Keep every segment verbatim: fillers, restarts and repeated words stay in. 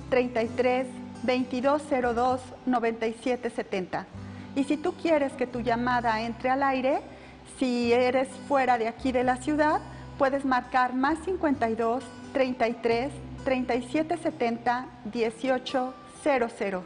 treinta y tres, veintidós cero dos, noventa y siete setenta. Y si tú quieres que tu llamada entre al aire, si eres fuera de aquí de la ciudad, puedes marcar más cincuenta y dos, treinta y tres, treinta y siete setenta, dieciocho cero cero.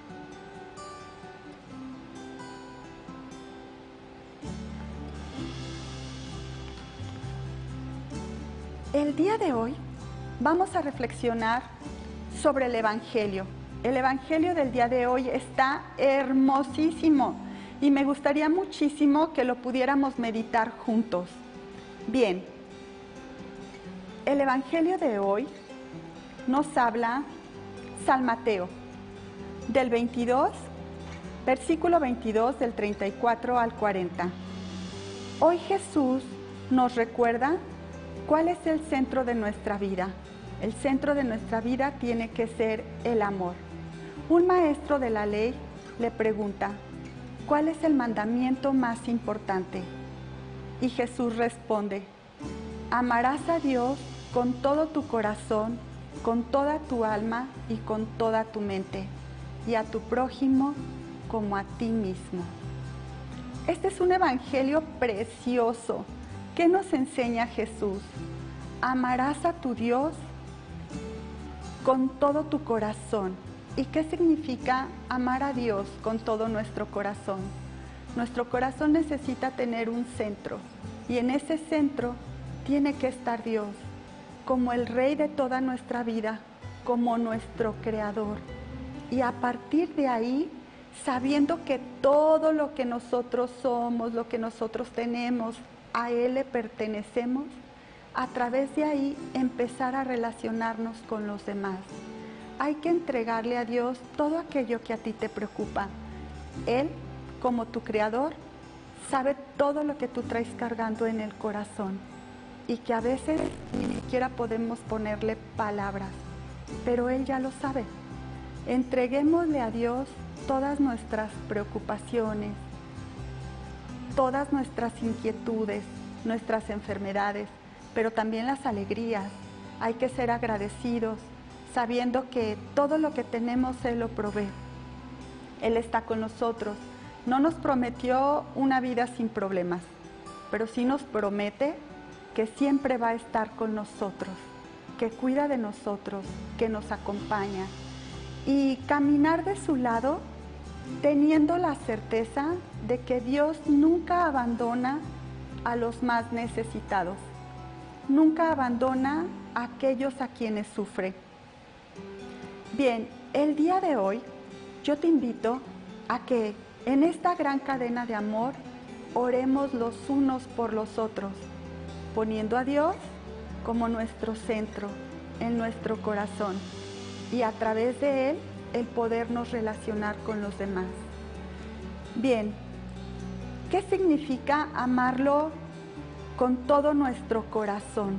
El día de hoy vamos a reflexionar sobre el Evangelio. El Evangelio del día de hoy está hermosísimo y me gustaría muchísimo que lo pudiéramos meditar juntos. Bien, el Evangelio de hoy nos habla San Mateo, del veintidós, versículo veintidós, del treinta y cuatro al cuarenta. Hoy Jesús nos recuerda cuál es el centro de nuestra vida. El centro de nuestra vida tiene que ser el amor. Un maestro de la ley le pregunta, ¿cuál es el mandamiento más importante? Y Jesús responde, amarás a Dios con todo tu corazón, con toda tu alma y con toda tu mente, y a tu prójimo como a ti mismo. Este es un evangelio precioso. ¿Qué nos enseña Jesús? Amarás a tu Dios con todo tu corazón. ¿Y qué significa amar a Dios con todo nuestro corazón? Nuestro corazón necesita tener un centro, y en ese centro tiene que estar Dios, como el Rey de toda nuestra vida, como nuestro Creador. Y a partir de ahí, sabiendo que todo lo que nosotros somos, lo que nosotros tenemos, a Él le pertenecemos, a través de ahí empezar a relacionarnos con los demás. Hay que entregarle a Dios todo aquello que a ti te preocupa. Él, como tu Creador, sabe todo lo que tú traes cargando en el corazón y que a veces ni siquiera podemos ponerle palabras, pero Él ya lo sabe. Entreguémosle a Dios todas nuestras preocupaciones, todas nuestras inquietudes, nuestras enfermedades, pero también las alegrías. Hay que ser agradecidos, sabiendo que todo lo que tenemos Él lo provee. Él está con nosotros. No nos prometió una vida sin problemas, pero sí nos promete que siempre va a estar con nosotros, que cuida de nosotros, que nos acompaña. Y caminar de su lado teniendo la certeza de que Dios nunca abandona a los más necesitados, nunca abandona a aquellos a quienes sufre. Bien, el día de hoy yo te invito a que en esta gran cadena de amor oremos los unos por los otros, poniendo a Dios como nuestro centro, en nuestro corazón, y a través de Él el podernos relacionar con los demás. Bien, ¿qué significa amarlo con todo nuestro corazón?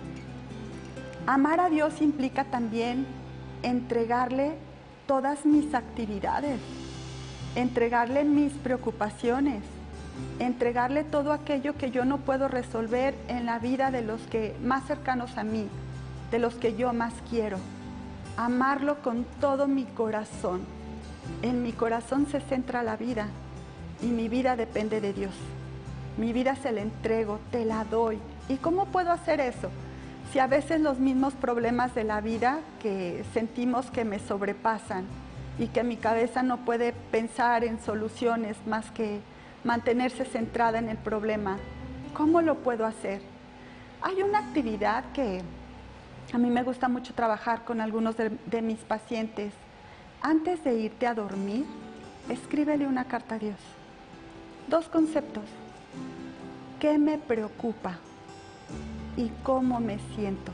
Amar a Dios implica también entregarle todas mis actividades, entregarle mis preocupaciones, entregarle todo aquello que yo no puedo resolver en la vida de los que más cercanos a mí, de los que yo más quiero. Amarlo con todo mi corazón. En mi corazón se centra la vida y mi vida depende de Dios. Mi vida se la entrego, te la doy. ¿Y cómo puedo hacer eso? Si a veces los mismos problemas de la vida que sentimos que me sobrepasan y que mi cabeza no puede pensar en soluciones más que mantenerse centrada en el problema, ¿cómo lo puedo hacer? Hay una actividad que a mí me gusta mucho trabajar con algunos de, de mis pacientes. Antes de irte a dormir, escríbele una carta a Dios. Dos conceptos. ¿Qué me preocupa? ¿Y cómo me siento?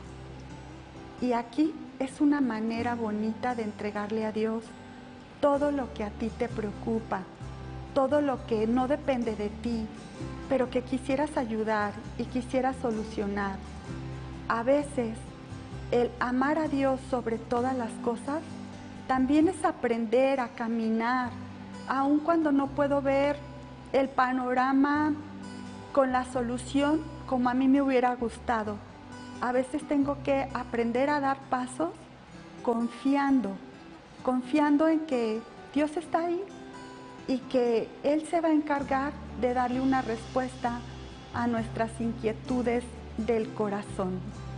Y aquí es una manera bonita de entregarle a Dios todo lo que a ti te preocupa, todo lo que no depende de ti, pero que quisieras ayudar y quisieras solucionar. A veces, el amar a Dios sobre todas las cosas también es aprender a caminar, aun cuando no puedo ver el panorama con la solución como a mí me hubiera gustado. A veces tengo que aprender a dar pasos confiando, confiando en que Dios está ahí y que Él se va a encargar de darle una respuesta a nuestras inquietudes del corazón.